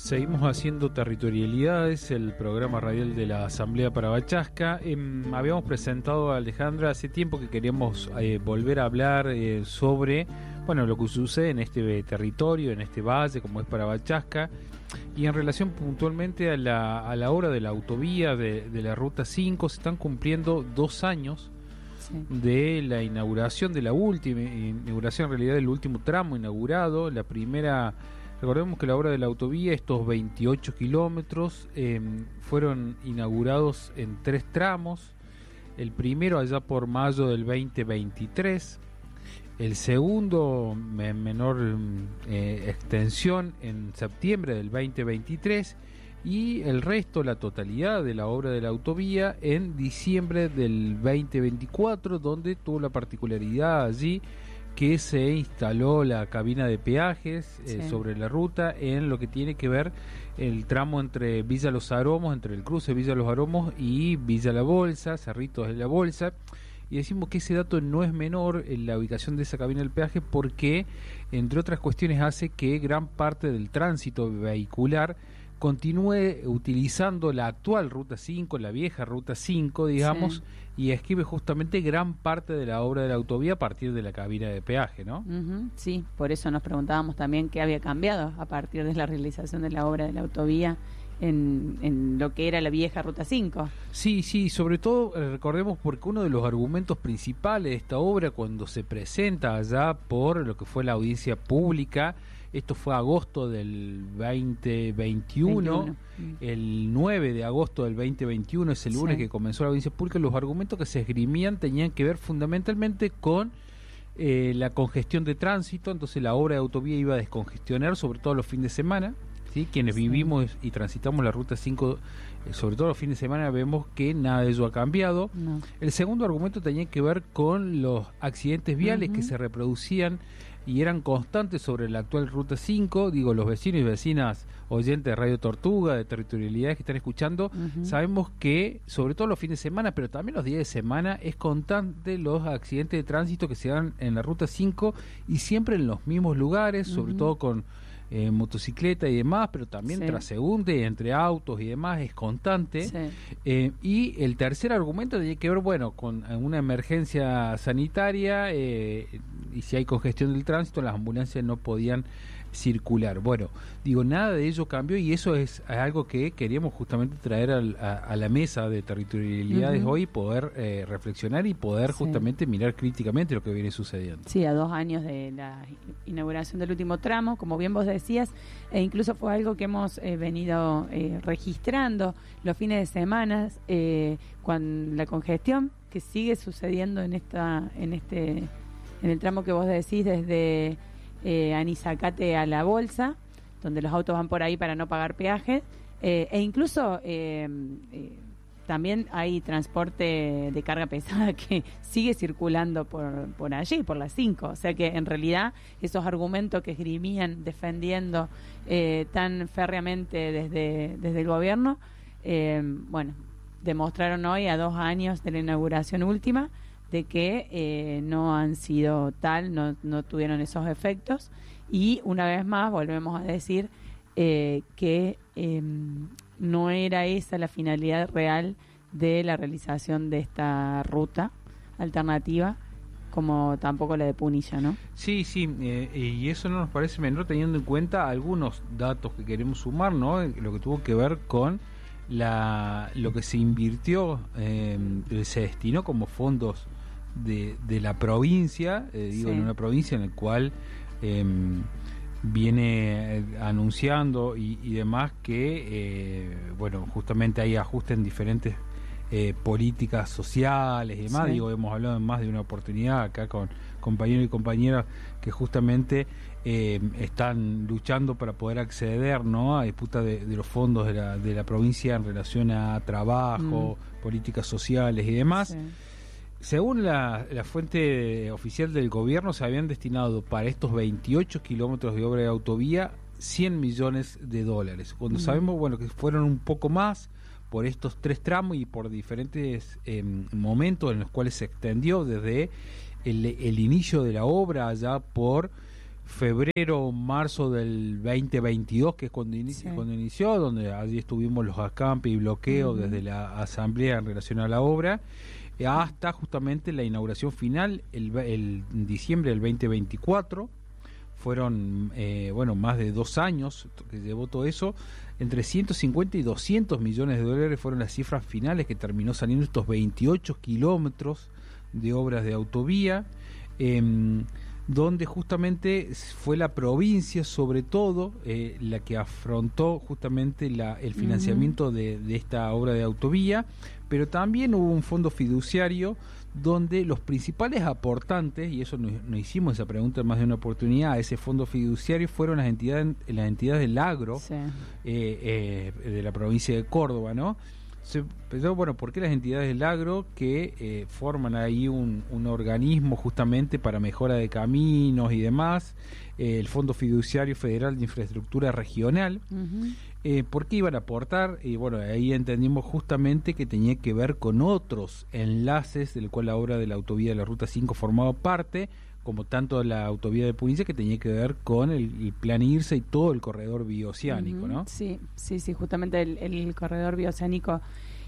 Seguimos haciendo Territorialidades, el programa radial de la Asamblea Parabachasca. Habíamos presentado a Alejandra hace tiempo que queríamos volver a hablar sobre lo que sucede en este territorio, en este valle como es Parabachasca, y en relación puntualmente a la obra de la autovía de la Ruta 5. Se están cumpliendo 2 años de la inauguración, de la última inauguración, en realidad del último tramo inaugurado. La primera, recordemos que la obra de la autovía, estos 28 kilómetros, fueron inaugurados en 3 tramos. El primero allá por mayo del 2023, el segundo en menor extensión en septiembre del 2023, y el resto, la totalidad de la obra de la autovía, en diciembre del 2024, donde tuvo la particularidad allí que se instaló la cabina de peajes sobre la ruta, en lo que tiene que ver el tramo entre Villa Los Aromos, entre el cruce Villa Los Aromos y Villa La Bolsa, Cerritos de la Bolsa. Y decimos que ese dato no es menor en la ubicación de esa cabina del peaje, porque, entre otras cuestiones, hace que gran parte del tránsito vehicular continúe utilizando la actual Ruta 5, la vieja Ruta 5, digamos, y escribe justamente gran parte de la obra de la autovía a partir de la cabina de peaje, ¿no? Sí, por eso nos preguntábamos también qué había cambiado a partir de la realización de la obra de la autovía en lo que era la vieja Ruta 5. Sí, sobre todo recordemos, porque uno de los argumentos principales de esta obra, cuando se presenta allá por lo que fue la audiencia pública, esto fue agosto del 2021, el 9 de agosto del 2021 es el lunes que comenzó la audiencia pública. Los argumentos que se esgrimían tenían que ver fundamentalmente con la congestión de tránsito. Entonces la obra de autovía iba a descongestionar, sobre todo los fines de semana, ¿sí? Quienes vivimos y transitamos la Ruta 5, sobre todo los fines de semana, vemos que nada de eso ha cambiado. El segundo argumento tenía que ver con los accidentes viales que se reproducían y eran constantes sobre la actual Ruta 5. Digo, los vecinos y vecinas oyentes de Radio Tortuga, de Territorialidades, que están escuchando, sabemos que, sobre todo los fines de semana, pero también los días de semana, es constante los accidentes de tránsito que se dan en la Ruta 5, y siempre en los mismos lugares, sobre todo con motocicleta y demás, pero también transeúnte, entre autos y demás, es constante. Y el tercer argumento tiene que ver, con una emergencia sanitaria, y si hay congestión del tránsito, las ambulancias no podían circular. Nada de ello cambió, y eso es algo que queríamos justamente traer a la mesa de Territorialidades hoy, poder reflexionar y poder justamente mirar críticamente lo que viene sucediendo. Sí, a 2 años de la inauguración del último tramo, como bien vos decías, e incluso fue algo que hemos venido registrando los fines de semana, con la congestión que sigue sucediendo en el tramo que vos decís, desde Anizacate a La Bolsa, donde los autos van por ahí para no pagar peajes, e incluso también hay transporte de carga pesada que sigue circulando por allí, por las 5. O sea que en realidad esos argumentos que esgrimían defendiendo tan férreamente desde el gobierno, demostraron hoy, a 2 años de la inauguración última, de que no han sido tal, no tuvieron esos efectos. Y una vez más volvemos a decir que no era esa la finalidad real de la realización de esta ruta alternativa, como tampoco la de Punilla, ¿no? Sí, y eso no nos parece menor, teniendo en cuenta algunos datos que queremos sumar, ¿no? Lo que tuvo que ver con lo que se invirtió, se destinó como fondos de la provincia, en una provincia en la cual viene anunciando y demás que justamente hay ajustes en diferentes políticas sociales y demás. Hemos hablado en más de una oportunidad acá con compañeros y compañeras que justamente están luchando para poder acceder, ¿no?, a disputa de los fondos de la provincia en relación a trabajo, políticas sociales y demás. Según la fuente oficial del gobierno, se habían destinado para estos 28 kilómetros de obra de autovía $100 millones. Cuando sabemos, que fueron un poco más por estos 3 tramos y por diferentes momentos en los cuales se extendió desde el inicio de la obra allá por febrero, marzo del 2022, que es cuando inició, donde allí estuvimos los acampes y bloqueos desde la asamblea en relación a la obra, hasta justamente la inauguración final el diciembre del 2024. Fueron más de 2 años que llevó todo eso. Entre 150 y 200 millones de dólares fueron las cifras finales que terminó saliendo estos 28 kilómetros de obras de autovía, donde justamente fue la provincia sobre todo la que afrontó justamente el financiamiento de esta obra de autovía, pero también hubo un fondo fiduciario donde los principales aportantes, y eso nos hicimos esa pregunta en más de una oportunidad, a ese fondo fiduciario fueron las entidades del agro, de la provincia de Córdoba, ¿no? Se pensó, ¿por qué las entidades del agro que forman ahí un organismo justamente para mejora de caminos y demás, el Fondo Fiduciario Federal de Infraestructura Regional? ¿Por qué iban a aportar? Y ahí entendimos justamente que tenía que ver con otros enlaces del cual la obra de la autovía de la Ruta 5 formaba parte, como tanto la autovía de Punilla, que tenía que ver con el plan IRSA y todo el corredor bioceánico, ¿no? Sí, justamente el corredor bioceánico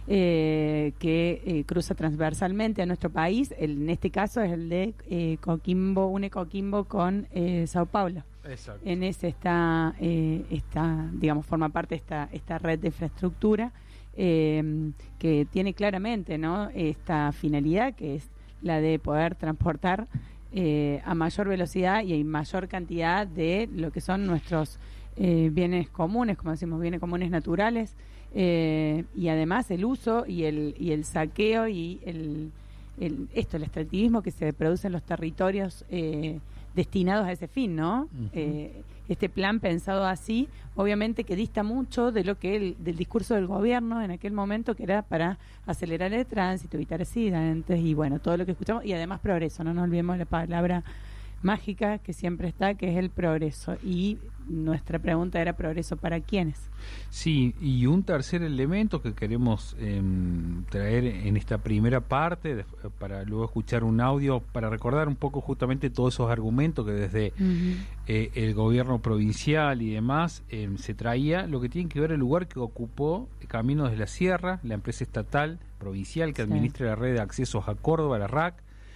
que cruza transversalmente a nuestro país. En este caso es el de Coquimbo, une Coquimbo con Sao Paulo. Exacto. En ese está, digamos, forma parte esta red de infraestructura que tiene claramente, ¿no?, esta finalidad, que es la de poder transportar a mayor velocidad y en mayor cantidad de lo que son nuestros bienes comunes, como decimos, bienes comunes naturales, y además el uso y el saqueo y el extractivismo que se produce en los territorios destinados a ese fin, ¿no? Este plan pensado así, obviamente que dista mucho de lo que del discurso del gobierno en aquel momento, que era para acelerar el tránsito, evitar accidentes y todo lo que escuchamos, y además progreso, no nos olvidemos la palabra mágica que siempre está, que es el progreso. Y nuestra pregunta era: ¿progreso para quiénes? Sí, y un tercer elemento que queremos traer en esta primera parte, para luego escuchar un audio, para recordar un poco justamente todos esos argumentos que desde el gobierno provincial y demás se traía, lo que tiene que ver el lugar que ocupó Caminos de la Sierra, la empresa estatal provincial que administra la red de accesos a Córdoba, la RAC.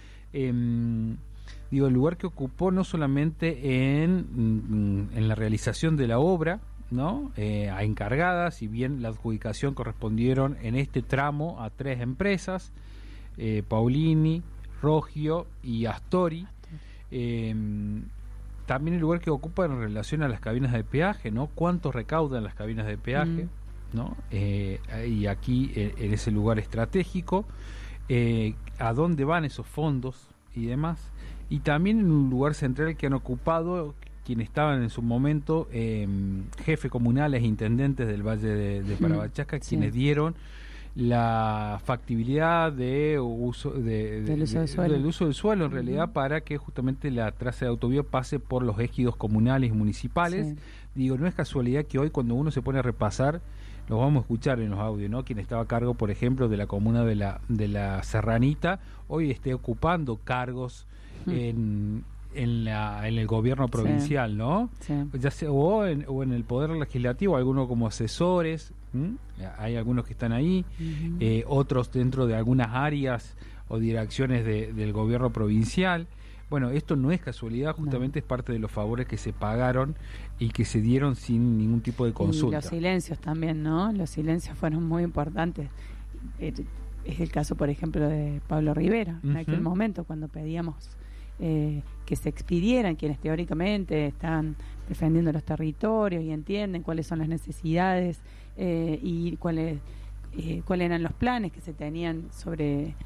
El lugar que ocupó no solamente en la realización de la obra, ¿no?, a encargadas, si bien la adjudicación correspondieron en este tramo a 3 empresas, Paulini, Rogio y Astori. También el lugar que ocupa en relación a las cabinas de peaje, ¿no? ¿Cuánto recaudan las cabinas de peaje? ¿No? Y aquí, en ese lugar estratégico, ¿a dónde van esos fondos y demás? Y también en un lugar central que han ocupado quienes estaban en su momento jefes comunales e intendentes del Valle de Parabachasca, quienes dieron la factibilidad del uso del suelo en realidad, para que justamente la traza de autovía pase por los ejidos comunales y municipales. No es casualidad que hoy, cuando uno se pone a repasar, lo vamos a escuchar en los audios, ¿no?, quien estaba a cargo, por ejemplo, de la comuna de la Serranita, hoy esté ocupando cargos en el gobierno provincial, ¿no? Ya sea, o en el poder legislativo, algunos como asesores, hay algunos que están ahí, otros dentro de algunas áreas o direcciones del gobierno provincial. Esto no es casualidad, justamente es parte de los favores que se pagaron y que se dieron sin ningún tipo de consulta. Y los silencios también, ¿no? Los silencios fueron muy importantes. Es el caso, por ejemplo, de Pablo Rivera, en aquel momento, cuando pedíamos que se expidieran quienes teóricamente están defendiendo los territorios y entienden cuáles son las necesidades y cuáles eran los planes que se tenían sobre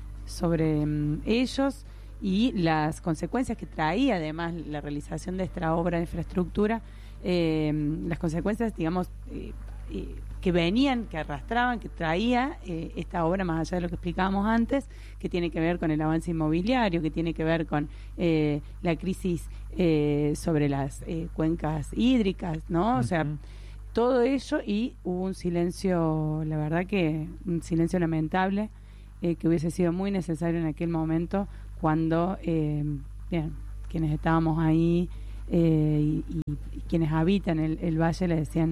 ellos, y las consecuencias que traía además la realización de esta obra de infraestructura, las consecuencias, digamos, que venían, que arrastraban, que traía esta obra, más allá de lo que explicábamos antes, que tiene que ver con el avance inmobiliario, que tiene que ver con la crisis sobre las cuencas hídricas, ¿no? O sea, todo ello, y hubo un silencio, la verdad que un silencio lamentable, que hubiese sido muy necesario en aquel momento, cuando quienes estábamos ahí y quienes habitan el valle le decían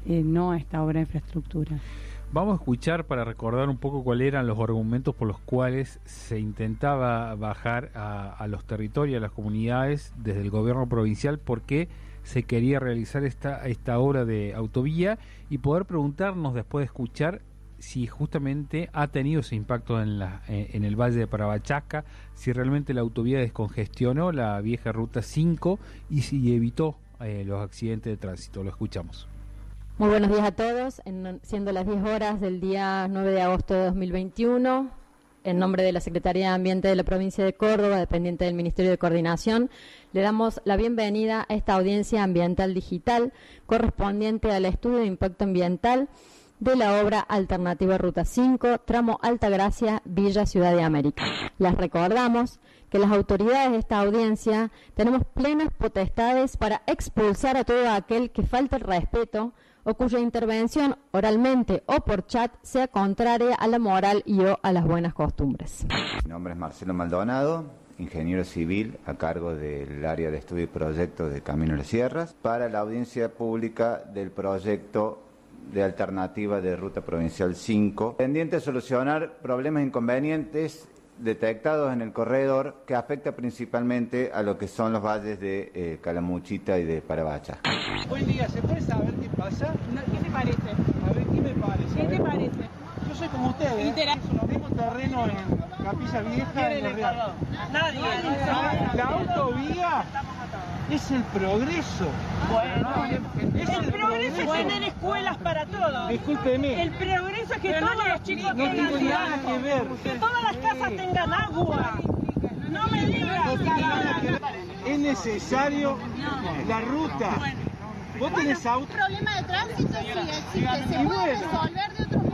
no a esta obra de infraestructura. Vamos a escuchar para recordar un poco cuáles eran los argumentos por los cuales se intentaba bajar a los territorios, a las comunidades desde el gobierno provincial, porque se quería realizar esta obra de autovía, y poder preguntarnos después de escuchar si justamente ha tenido ese impacto en el Valle de Parabachasca, si realmente la autovía descongestionó la vieja Ruta 5 y si evitó los accidentes de tránsito. Lo escuchamos. Muy buenos días a todos, siendo las 10 horas del día 9 de agosto de 2021, en nombre de la Secretaría de Ambiente de la provincia de Córdoba, dependiente del Ministerio de Coordinación, le damos la bienvenida a esta audiencia ambiental digital correspondiente al estudio de impacto ambiental de la obra alternativa Ruta 5, tramo Altagracia, Villa Ciudad de América. Les recordamos que las autoridades de esta audiencia tenemos plenas potestades para expulsar a todo aquel que falte el respeto o cuya intervención oralmente o por chat sea contraria a la moral y o a las buenas costumbres. Mi nombre es Marcelo Maldonado, ingeniero civil a cargo del área de estudio y proyecto de Camino de las Sierras, para la audiencia pública del proyecto de alternativa de Ruta Provincial 5, pendiente de solucionar problemas e inconvenientes detectados en el corredor que afecta principalmente a lo que son los valles de Calamuchita y de Parabachasca. Buen día, ¿se puede saber qué pasa? No, ¿qué te parece? A ver, ¿qué me parece? ¿Qué te parece? Yo soy como ustedes, tengo terreno en Capilla Vieja, en Los Reales. Nadie. La autovía es el progreso. Bueno, el progreso es tener escuelas para todos. Discúlpeme. El progreso es que todos los chicos No tengan tiene nada agua. que ver. Que todas las casas tengan agua. No me digas. Es necesario la ruta. Vos tenés auto. El problema de tránsito sí existe, se puede resolver de otros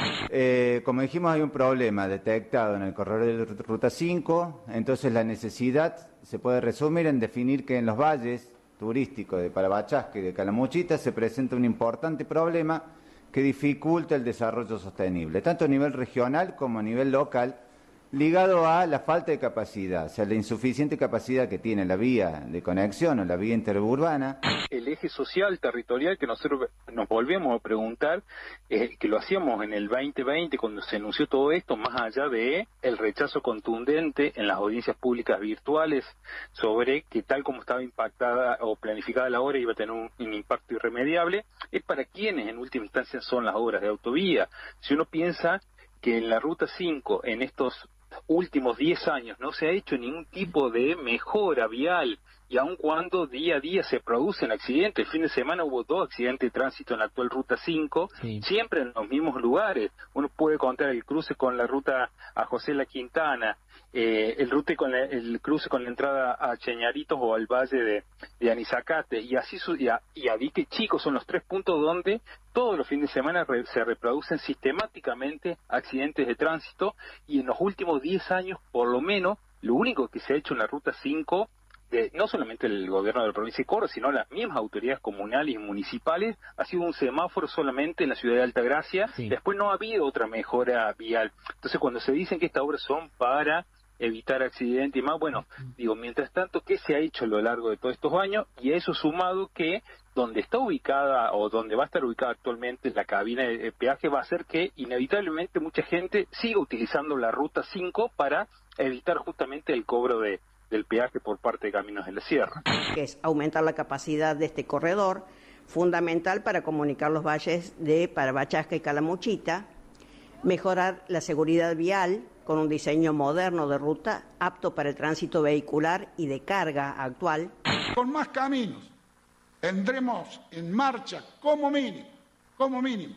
modos. Como dijimos, hay un problema detectado en el corredor de Ruta 5, entonces la necesidad se puede resumir en definir que en los valles turísticos de Parabachasca y de Calamuchita se presenta un importante problema que dificulta el desarrollo sostenible, tanto a nivel regional como a nivel local, ligado a la falta de capacidad, o sea, la insuficiente capacidad que tiene la vía de conexión o la vía interurbana. El eje social, territorial, que nosotros nos volvemos a preguntar, que lo hacíamos en el 2020 cuando se anunció todo esto, más allá de el rechazo contundente en las audiencias públicas virtuales sobre que tal como estaba impactada o planificada la obra iba a tener un impacto irremediable, es para quienes en última instancia son las obras de autovía. Si uno piensa que en la Ruta 5, en estos últimos 10 años, no se ha hecho ningún tipo de mejora vial, y aun cuando día a día se producen accidentes, el fin de semana hubo 2 accidentes de tránsito en la actual Ruta 5, sí, siempre en los mismos lugares. Uno puede contar el cruce con la ruta a José La Quintana, el cruce con la entrada a Cheñaritos o al valle de Anizacate, y así y a Dique Chico son los 3 puntos donde todos los fines de semana se reproducen sistemáticamente accidentes de tránsito, y en los últimos 10 años, por lo menos, lo único que se ha hecho en la Ruta 5, no solamente el gobierno de la provincia de Córdoba, sino las mismas autoridades comunales y municipales, ha sido un semáforo solamente en la ciudad de Altagracia. Sí. Después no ha habido otra mejora vial. Entonces, cuando se dicen que estas obras son para evitar accidentes y más, bueno, digo, mientras tanto, ¿qué se ha hecho a lo largo de todos estos años? Y a eso sumado que donde está ubicada o donde va a estar ubicada actualmente la cabina de peaje va a hacer que inevitablemente mucha gente siga utilizando la Ruta 5 para evitar justamente el cobro del peaje por parte de Caminos de la Sierra. Que es aumentar la capacidad de este corredor, fundamental para comunicar los valles de Parabachasca y Calamuchita, mejorar la seguridad vial con un diseño moderno de ruta apto para el tránsito vehicular y de carga actual. Con más caminos tendremos en marcha como mínimo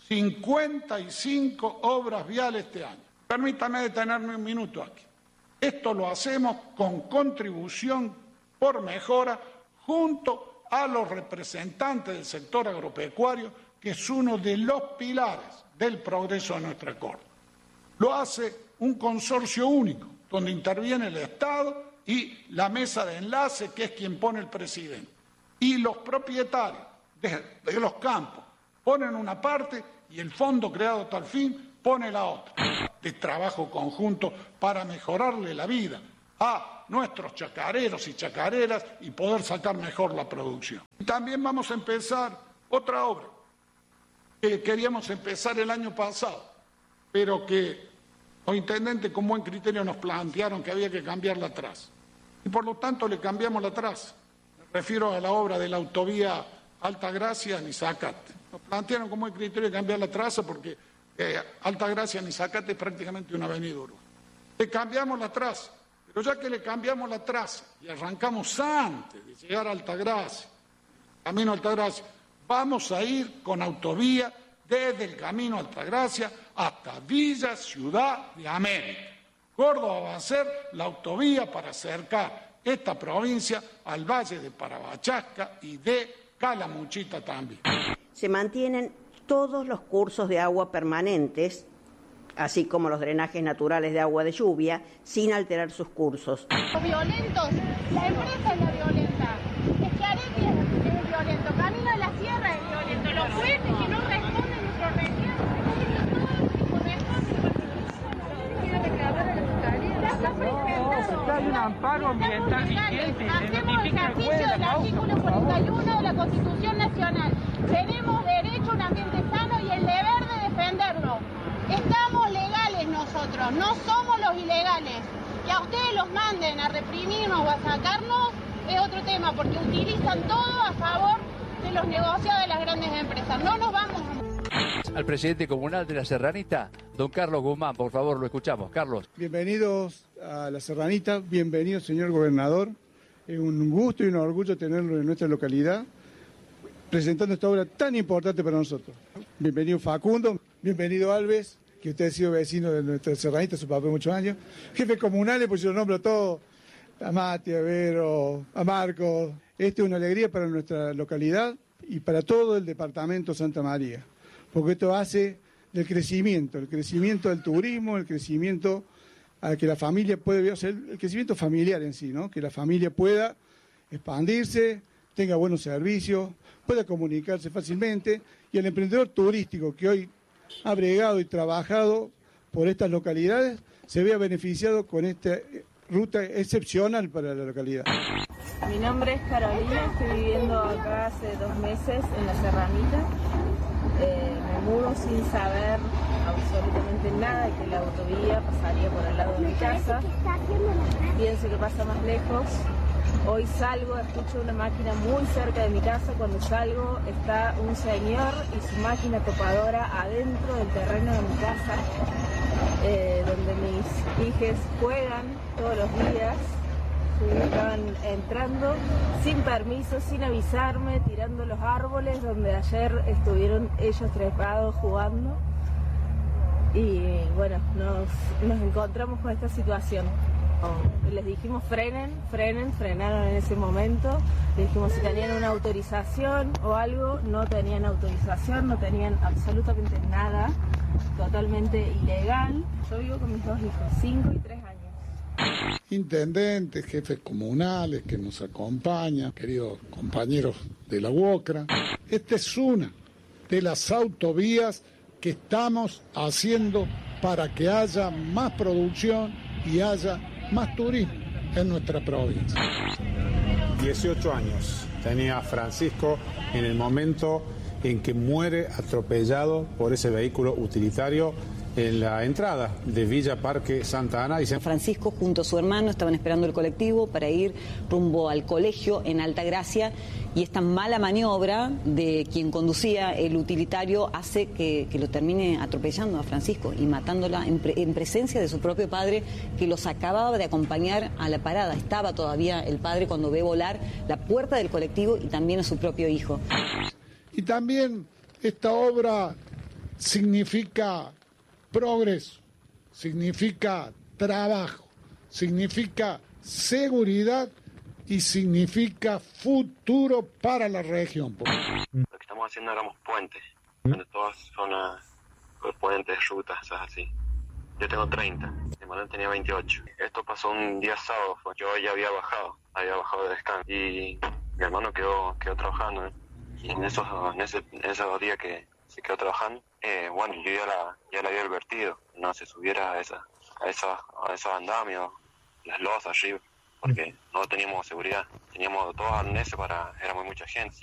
55 obras viales este año. Permítame detenerme un minuto aquí. Esto lo hacemos con contribución por mejora junto a los representantes del sector agropecuario, que es uno de los pilares del progreso de nuestra Córdoba. Lo hace un consorcio único, donde interviene el Estado y la mesa de enlace, que es quien pone el presidente. Y los propietarios de los campos ponen una parte y el fondo creado a tal fin pone la otra. De trabajo conjunto para mejorarle la vida a nuestros chacareros y chacareras y poder sacar mejor la producción. Y también vamos a empezar otra obra que queríamos empezar el año pasado, pero que los intendentes con buen criterio nos plantearon que había que cambiar la traza. Y por lo tanto le cambiamos la traza. Me refiero a la obra de la autovía Altagracia-Nizacate. Nos plantearon con buen criterio cambiar la traza porque Altagracia-Nizacate es prácticamente una avenida urbana. Le cambiamos la traza, pero ya que le cambiamos la traza y arrancamos antes de llegar a Altagracia, camino a Altagracia, vamos a ir con autovía desde el camino a Altagracia hasta Villa Ciudad de América. Córdoba va a ser la autovía para acercar esta provincia al Valle de Parabachasca y de Calamuchita también. Se mantienen todos los cursos de agua permanentes, así como los drenajes naturales de agua de lluvia, sin alterar sus cursos. Los violentos, la empresa es la violenta, Schiaretti es el violento, Camino de la Sierra es el violento, los jueces que no responden a nuestros reclamos, Hay un amparo ambiental vigente. Hacemos ejercicio del artículo 41 de la Constitución Nacional. Tenemos derecho a un ambiente sano y el deber de defenderlo. Estamos legales nosotros, no somos los ilegales. Que a ustedes los manden a reprimirnos o a sacarnos es otro tema, porque utilizan todo a favor de los negociados de las grandes empresas. No nos vamos a... Al presidente comunal de La Serranita, don Carlos Guzmán, por favor, lo escuchamos. Carlos. Bienvenidos a La Serranita, bienvenido señor gobernador. Es un gusto y un orgullo tenerlo en nuestra localidad, presentando esta obra tan importante para nosotros. Bienvenido Facundo, bienvenido Alves, que usted ha sido vecino de nuestra Serranita, su papá muchos años. Jefes comunales, pues yo los nombro a todos, a Mati, a Vero, a Marcos. Esta es una alegría para nuestra localidad y para todo el departamento Santa María, porque esto hace del crecimiento, el crecimiento del turismo, el crecimiento a que la familia puede, o sea, el crecimiento familiar en sí, ¿no? Que la familia pueda expandirse, tenga buenos servicios, pueda comunicarse fácilmente, y el emprendedor turístico que hoy ha bregado y trabajado por estas localidades se vea beneficiado con esta ruta excepcional para la localidad. Mi nombre es Carolina, estoy viviendo acá hace 2 meses en La Serranita. Me mudo sin saber absolutamente nada de que la autovía pasaría por el lado de mi casa. Pienso que pasa más lejos. Hoy salgo, escucho una máquina muy cerca de mi casa. Cuando salgo está un señor y su máquina topadora adentro del terreno de mi casa, donde mis hijas juegan todos los días. Estaban entrando sin permiso, sin avisarme, tirando los árboles donde ayer estuvieron ellos trepados jugando. Y bueno, nos encontramos con esta situación. Les dijimos frenaron en ese momento. Les dijimos si tenían una autorización o algo, no tenían autorización, no tenían absolutamente nada, totalmente ilegal. Yo vivo con mis 2 hijos, 5 y 3 años. Intendentes, jefes comunales que nos acompañan, queridos compañeros de la UOCRA. Esta es una de las autovías que estamos haciendo para que haya más producción y haya más turismo en nuestra provincia. 18 años tenía Francisco en el momento en que muere atropellado por ese vehículo utilitario en la entrada de Villa Parque Santa Ana. Francisco junto a su hermano estaban esperando el colectivo para ir rumbo al colegio en Altagracia, y esta mala maniobra de quien conducía el utilitario hace que lo termine atropellando a Francisco y matándola en presencia de su propio padre, que los acababa de acompañar a la parada. Estaba todavía el padre cuando ve volar la puerta del colectivo y también a su propio hijo. Y también esta obra significa progreso, significa trabajo, significa seguridad y significa futuro para la región. Lo que estamos haciendo éramos puentes, donde todas son puentes, rutas, así. Yo tengo 30, Emanuel tenía 28. Esto pasó un día sábado, yo ya había bajado de descanso y mi hermano quedó trabajando. Y en esos 2 días que se quedó trabajando, bueno, yo ya la había advertido, no se subiera a esos andamios las losas arriba, porque no teníamos seguridad. Teníamos todos arneses éramos mucha gente.